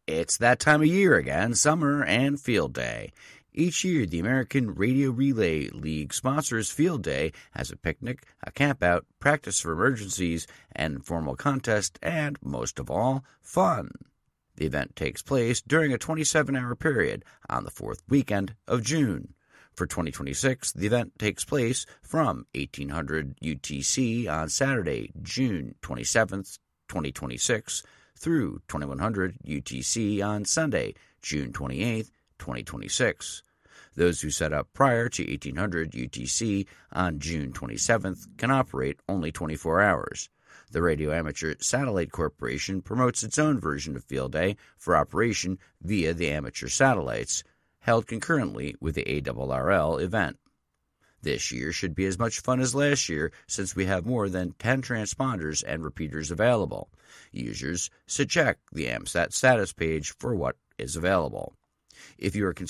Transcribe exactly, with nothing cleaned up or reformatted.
It's that time of year again, summer and Field Day. Each year, the American Radio Relay League sponsors Field Day as a picnic, a campout, practice for emergencies, an informal contest, and, most of all, fun. The event takes place during a twenty-seven hour period on the fourth weekend of June. For twenty twenty-six, the event takes place from eighteen hundred U T C on Saturday, June twenty-seventh, twenty twenty-six, through twenty-one hundred U T C on Sunday, June twenty-eighth, twenty twenty-six. Those who set up prior to eighteen hundred U T C on June twenty-seventh can operate only twenty-four hours. The Radio Amateur Satellite Corporation promotes its own version of Field Day for operation via the amateur satellites, held concurrently with the A R R L event. This year should be as much fun as last year since we have more than ten transponders and repeaters available. Users should check the AMSAT status page for what is available. If you are